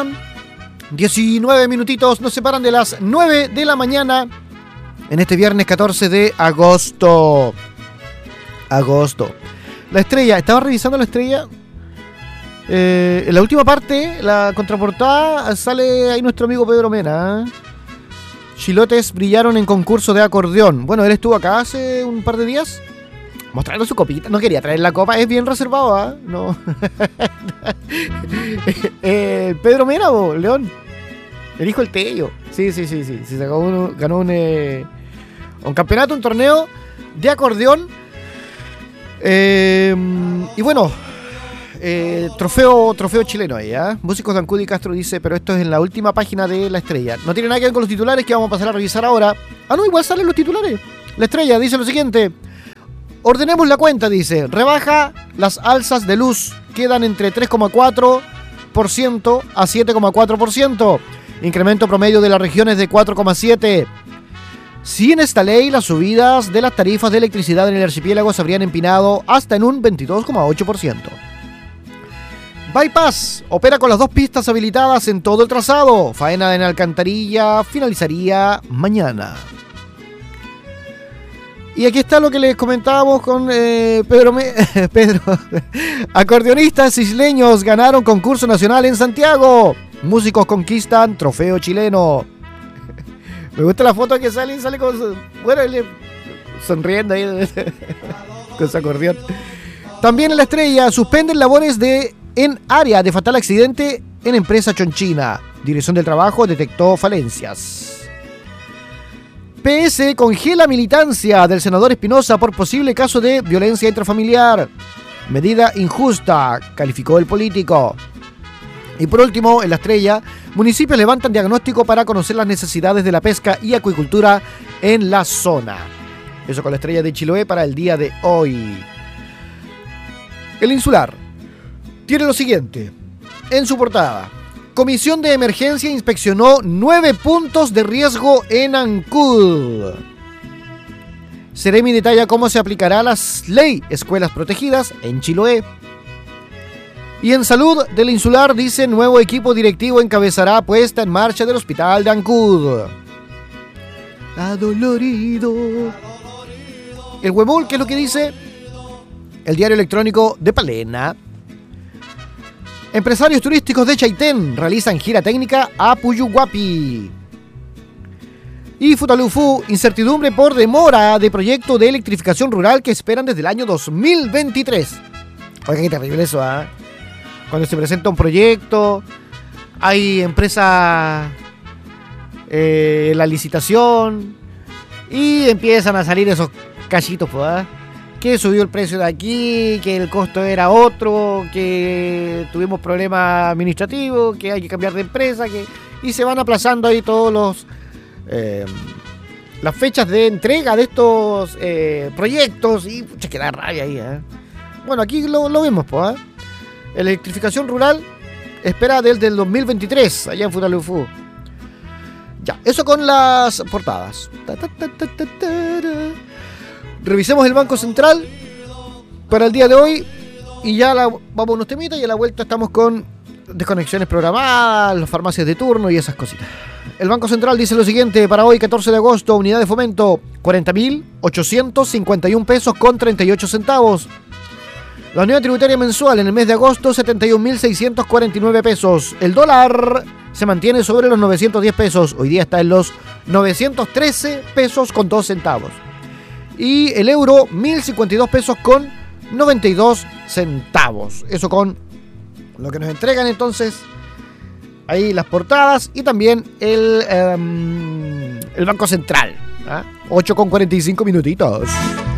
19 minutitos nos separan de las 9 de la mañana en este viernes 14 de agosto. La estrella, estaba revisando la estrella. En la última parte, la contraportada, sale ahí nuestro amigo Pedro Mena. Chilotes brillaron en concurso de acordeón. Bueno, él estuvo acá hace un par de días mostrando su copita. No quería traer la copa, es bien reservado, ¿ah? No. Pedro Mena, León. El hijo del Tello. Sí. Ganó un campeonato, un torneo de acordeón. Y bueno, trofeo chileno ahí, ¿eh? Músicos de Ancud y Castro dice, pero esto es en la última página de La Estrella. No tiene nada que ver con los titulares que vamos a pasar a revisar ahora. Ah, no, igual salen los titulares. La Estrella dice lo siguiente. Ordenemos la cuenta, dice. Rebaja las alzas de luz. Quedan entre 3,4% a 7,4%. Incremento promedio de las regiones de 4,7%. Sin esta ley, las subidas de las tarifas de electricidad en el archipiélago se habrían empinado hasta en un 22,8%. Bypass opera con las 2 pistas habilitadas en todo el trazado. Faena en alcantarilla finalizaría mañana. Y aquí está lo que les comentábamos con Pedro. Acordeonistas isleños ganaron concurso nacional en Santiago. Músicos conquistan trofeo chileno. Me gusta la foto que sale con sonriendo ahí con su acordeón. También en La Estrella suspenden labores en área de fatal accidente en empresa chonchina. Dirección del Trabajo detectó falencias. PS congela militancia del senador Espinosa por posible caso de violencia intrafamiliar. Medida injusta, calificó el político. Y por último, en La Estrella, municipios levantan diagnóstico para conocer las necesidades de la pesca y acuicultura en la zona. Eso con La Estrella de Chiloé para el día de hoy. El Insular tiene lo siguiente en su portada. Comisión de Emergencia inspeccionó 9 puntos de riesgo en Ancud. Ceremi detalla cómo se aplicará la ley Escuelas Protegidas en Chiloé. Y en Salud del Insular dice nuevo equipo directivo encabezará puesta en marcha del hospital de Ancud. Adolorido. El Huemul, ¿qué es lo que dice? El diario electrónico de Palena. Empresarios turísticos de Chaitén realizan gira técnica a Puyuhuapi. Y Futalufú, incertidumbre por demora de proyecto de electrificación rural que esperan desde el año 2023. Oiga, qué terrible eso, ¿ah? Cuando se presenta un proyecto, hay empresa la licitación y empiezan a salir esos cachitos, ¿ah? Que subió el precio de aquí, que el costo era otro, que tuvimos problemas administrativos, que hay que cambiar de empresa, y se van aplazando ahí todos las fechas de entrega de estos proyectos y pucha, que da rabia ahí, ¿eh? Bueno, aquí lo vemos, pues, ¿eh? Electrificación rural espera desde el 2023 allá en Futalufú. Ya, eso con las portadas. Revisemos el Banco Central para el día de hoy y ya vamos a unos temitas y a la vuelta estamos con desconexiones programadas, las farmacias de turno y esas cositas. El Banco Central dice lo siguiente: para hoy 14 de agosto, unidad de fomento 40.851 pesos con 38 centavos. La unidad tributaria mensual en el mes de agosto 71.649 pesos. El dólar se mantiene sobre los 910 pesos. Hoy día está en los 913 pesos con 2 centavos. Y el euro, 1.052 pesos con 92 centavos. Eso con lo que nos entregan entonces. Ahí las portadas y también el Banco Central. 8 con 45 minutitos.